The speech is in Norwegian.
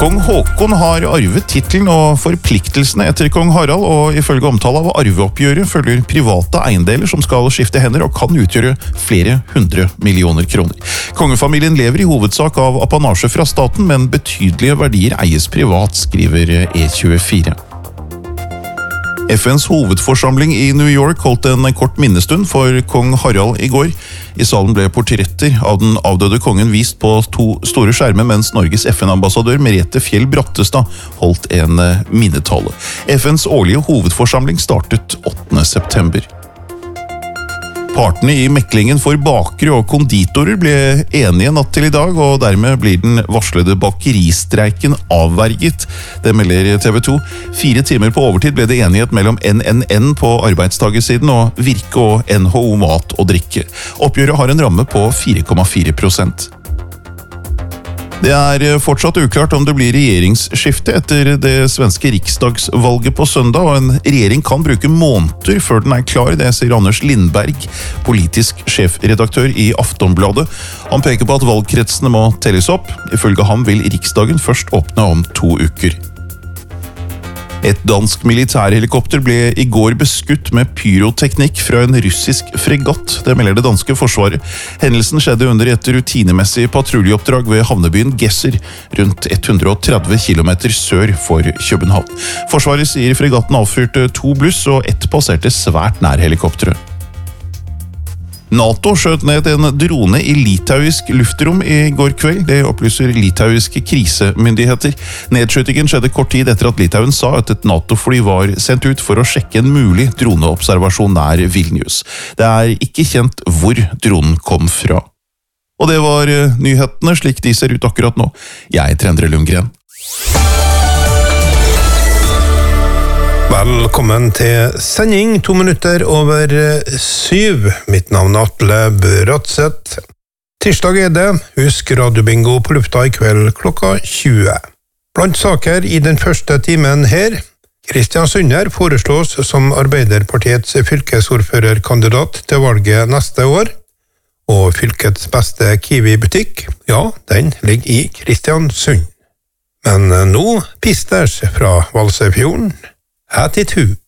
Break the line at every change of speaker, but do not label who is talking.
Kong Håkon har arvet titlen og forpliktelsene etter kong Harald, og ifølge omtale av arveoppgjøret følger private eiendeler som skal skifte hender og kan utgjøre flere 100 millioner kroner. Kongefamilien lever i hovedsak av apanasje fra staten, men betydelige verdier eies privat, skriver E24. FNs hovedforsamling i New York holdt en kort minnestund for kong Harald i går. I salen ble portretter av den avdøde kongen vist på 2 store skjermer, mens Norges FN-ambassadør Merete Fjell Brattestad holdt en minnetale. FNs årlige hovedforsamling startet 8. september. Partene i meklingen for bakere og konditorer ble enige natt til i dag, og dermed blir den varslede bakeristreiken avverget. Det melder TV 2. 4 timer på overtid ble det enighet mellom NNN på arbeidstagersiden og Virke og NHO Mat og Drikke. Oppgjøret har en ramme på 4,4%. Det er fortsatt uklart om det blir regjeringsskifte etter det svenske riksdagsvalget på søndag, og en regjering kan bruke måneder før den er klar, det sier Anders Lindberg, politisk sjefredaktør i Aftonbladet. Han peker på at valgkretsene må telles opp. Ifølge ham vil riksdagen først åpne om 2 uker. Et dansk militærhelikopter ble i går beskutt med pyroteknikk fra en russisk fregatt, det melder det danske forsvaret. Hendelsen skjedde under et rutinemessig patruljeoppdrag ved havnebyen Gesser, rundt 130 kilometer sør for København. Forsvaret sier fregatten avfyrte 2 bluss, og 1 passerte svært nær helikopteret. NATO skjøt ned en drone i litauisk luftrom i går kveld, det opplyser litauiske krisemyndigheter. Nedskytingen skjedde kort tid etter at Litauen sa at et NATO-fly var sendt ut for å sjekke en mulig droneobservasjon nær Vilnius. Det er ikke kjent hvor dronen kom fra. Og det var nyhetene slik de ser ut akkurat nå. Jeg heter Endre Lundgren.
Velkommen til sending, 2 minutter over 7. Mitt navn er Atle Børatseth. Tirsdag er det, husk radiobingo på lufta i kveld klokka 20. Blant saker i den første timen her, Kristian Sunder foreslås som Arbeiderpartiets fylkesordførerkandidat til valget neste år, og fylkets beste Kiwi-butikk, ja, den ligger i Kristiansund. Men nå Pisters fra Valsøyfjorden. Attitude.